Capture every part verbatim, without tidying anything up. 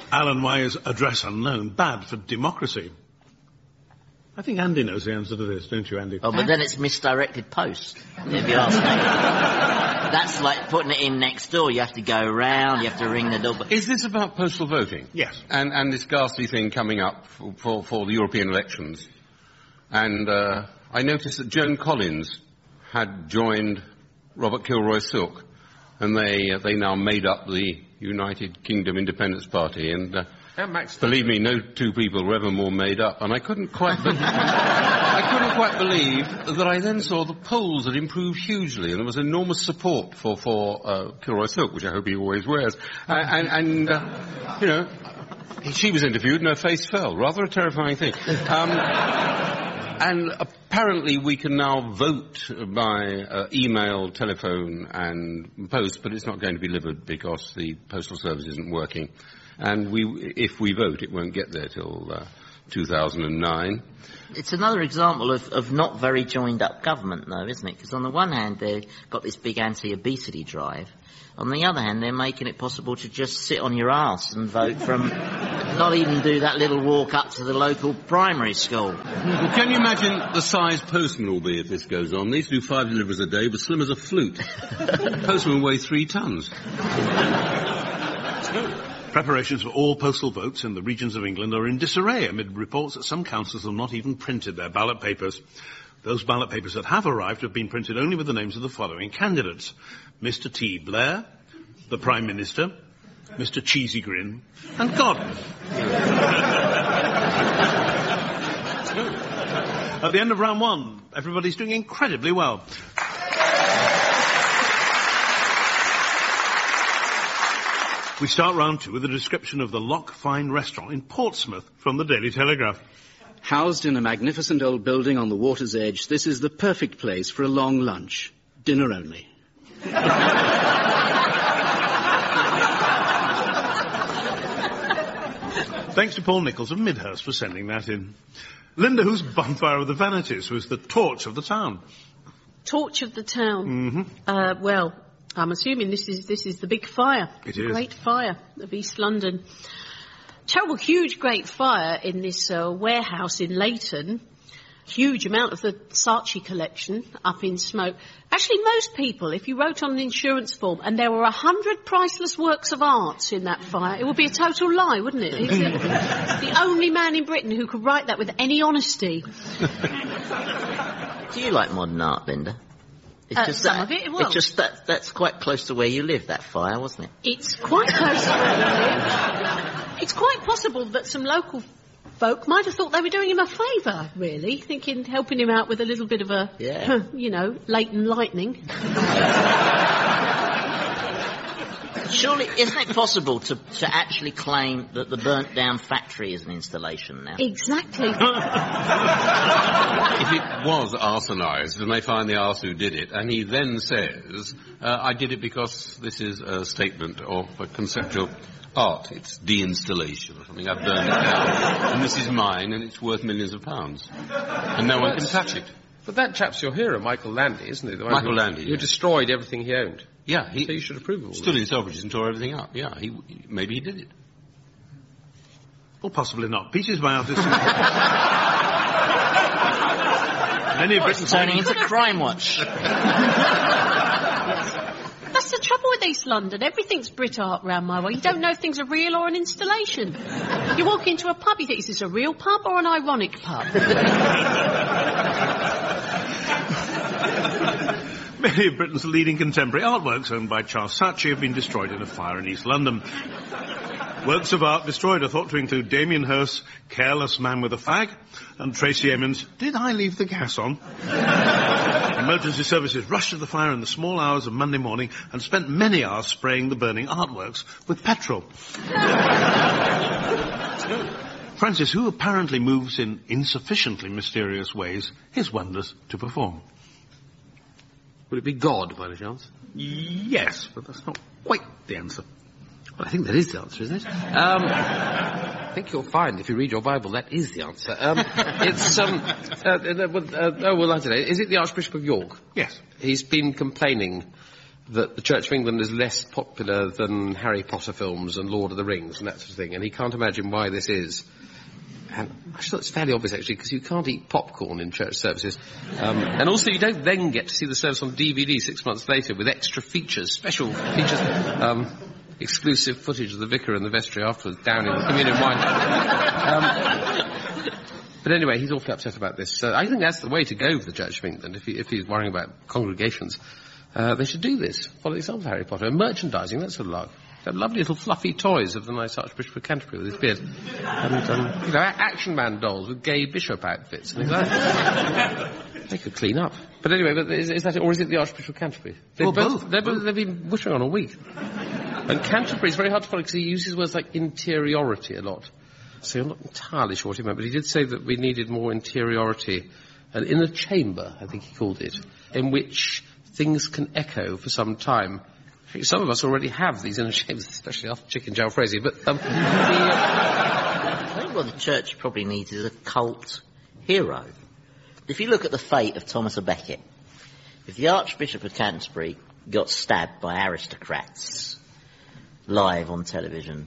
Alan Wyer's address unknown, bad for democracy? I think Andy knows the answer to this, don't you, Andy? Oh, but then it's misdirected post, if you ask me. That's like putting it in next door. You have to go round, you have to ring the door. Is this about postal voting? Yes. And, and this ghastly thing coming up for, for, for the European elections. And uh, I noticed that Joan Collins had joined Robert Kilroy-Silk, and they uh, they now made up the United Kingdom Independence Party. And... Uh, Believe me, no two people were ever more made up, and I couldn't quite, be- I couldn't quite believe that I then saw the polls had improved hugely, and there was enormous support for for uh, Kilroy-Silk, which I hope he always wears. Uh, and, and uh, you know, she was interviewed, and her face fell. Rather a terrifying thing. Um, and apparently, we can now vote by uh, email, telephone, and post, but it's not going to be delivered because the postal service isn't working. And we, if we vote, it won't get there till uh, two thousand nine. It's another example of, of not very joined-up government, though, isn't it? Because on the one hand, they've got this big anti-obesity drive. On the other hand, they're making it possible to just sit on your arse and vote from... not even do that little walk up to the local primary school. Well, can you imagine the size postman will be if this goes on? They used to do five deliveries a day, but slim as a flute. Postman weigh three tons. Preparations for all postal votes in the regions of England are in disarray amid reports that some councils have not even printed their ballot papers. Those ballot papers that have arrived have been printed only with the names of the following candidates: Mister T. Blair, the Prime Minister, Mister Cheesy Grin, and Gordon. At the end of round one, everybody's doing incredibly well. We start round two with a description of the Loch Fyne restaurant in Portsmouth from the Daily Telegraph. Housed in a magnificent old building on the water's edge, this is the perfect place for a long lunch. Dinner only. Thanks to Paul Nichols of Midhurst for sending that in. Linda, whose bonfire of the vanities was the torch of the town? Torch of the town? Mm-hmm. Uh, well... I'm assuming this is this is the big fire. It the is. Great Fire of East London. Terrible, huge, great fire in this uh, warehouse in Leighton. Huge amount of the Saatchi collection up in smoke. Actually, most people, if you wrote on an insurance form and there were a hundred priceless works of art in that fire, it would be a total lie, wouldn't it? He's the only man in Britain who could write that with any honesty. Do you like modern art, Linda? It's Uh, just some that, of it, well. It's just that, that's quite close to where you live, that fire, wasn't it? It's quite close to where we live. It's quite possible that some local folk might have thought they were doing him a favour, really, thinking, helping him out with a little bit of a, yeah. you know, Leighton lightning. Surely, isn't it possible to, to actually claim that the burnt-down factory is an installation now? Exactly. If it was arsonised, and they find the arse who did it, and he then says, uh, I did it because this is a statement of a conceptual art, it's de-installation or something, I've burned it down, and this is mine, and it's worth millions of pounds, and no one can touch it. But that chap's your hero, Michael Landy, isn't he? The one Michael who, Landy, who yeah. destroyed everything he owned. Yeah, he, so you should approve of all stood that. in Selfridges and tore everything up. Yeah, he, maybe he did it. Or possibly not. Pieces by artists. Many of Britain's Turning into Crime Watch. That's the trouble with East London. Everything's Brit art round my way. You don't know if things are real or an installation. You walk into a pub, you think, is this a real pub or an ironic pub? Many of Britain's leading contemporary artworks owned by Charles Saatchi have been destroyed in a fire in East London. Works of art destroyed are thought to include Damien Hirst's Careless Man with a Fag and Tracy Emin's Did I Leave the Gas On? Emergency services rushed to the fire in the small hours of Monday morning and spent many hours spraying the burning artworks with petrol. Francis, who apparently moves in insufficiently mysterious ways, his wonders to perform. Would it be God, by any chance? Yes, but that's not quite the answer. Well, I think that is the answer, isn't it? Um, I think you'll find, if you read your Bible, that is the answer. Um, it's, um, uh, uh, uh, oh, well, I don't know. Is it the Archbishop of York? Yes. He's been complaining that the Church of England is less popular than Harry Potter films and Lord of the Rings and that sort of thing, and he can't imagine why this is. And I thought it's fairly obvious, actually, because you can't eat popcorn in church services. Um, and also, you don't then get to see the service on D V D six months later with extra features, special features, um, exclusive footage of the vicar in the vestry afterwards, down in the communion wine. Um, but anyway, he's awfully upset about this. So I think that's the way to go for the Church of England, if, he, if he's worrying about congregations. Uh, they should do this. Follow the example of Harry Potter. And merchandising, that sort of lark. They have lovely little fluffy toys of the nice Archbishop of Canterbury with his beard. And, um, you know, Action Man dolls with gay bishop outfits and things like that. They could clean up. But anyway, but is, is that it, or is it the Archbishop of Canterbury? They've well, both, both. They've, both. they've been wittering on a week. And Canterbury is very hard to follow because he uses words like interiority a lot. So I'm not entirely sure what he meant, but he did say that we needed more interiority. An inner chamber, I think he called it, in which things can echo for some time. Some of us already have these inner chambers, especially after Chicken Jalfrezi, but um, the, uh... I think what the church probably needs is a cult hero. If you look at the fate of Thomas à Becket, if the Archbishop of Canterbury got stabbed by aristocrats live on television,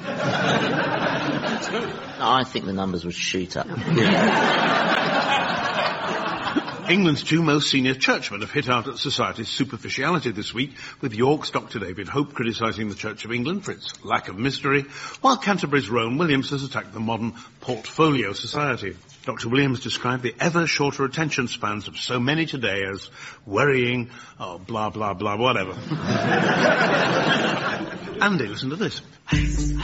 I think the numbers would shoot up. England's two most senior churchmen have hit out at society's superficiality this week, with York's Doctor David Hope criticising the Church of England for its lack of mystery, while Canterbury's Rowan Williams has attacked the modern portfolio society. Doctor Williams described the ever shorter attention spans of so many today as worrying, oh, blah, blah, blah, whatever. Andy, listen to this.